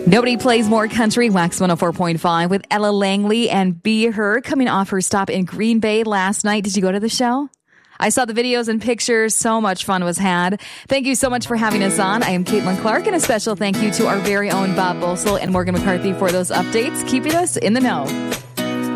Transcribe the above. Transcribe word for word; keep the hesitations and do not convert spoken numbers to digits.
Nobody plays more country. Wax one oh four point five with Ella Langley and Be Her coming off her stop in Green Bay last night. Did you go to the show? I saw the videos and pictures. So much fun was had. Thank you so much for having us on. I am Caitlin Clark, and a special thank you to our very own Bob Bosel and Morgan McCarthy for those updates, keeping us in the know.